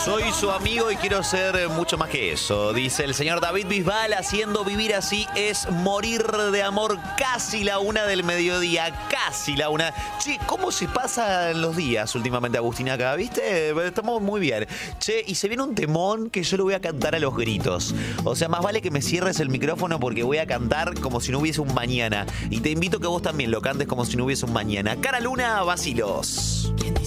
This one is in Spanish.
Soy su amigo y quiero ser mucho más que eso, dice el señor David Bisbal. Haciendo vivir así es morir de amor. Casi la 1 del mediodía, casi la 1. Che, ¿cómo se pasan los días últimamente, Agustín, acá? ¿Viste? Estamos muy bien. Che, y se viene un temón que yo lo voy a cantar a los gritos. O sea, más vale que me cierres el micrófono porque voy a cantar como si no hubiese un mañana. Y te invito a que vos también lo cantes como si no hubiese un mañana. Cara Luna, vacilos.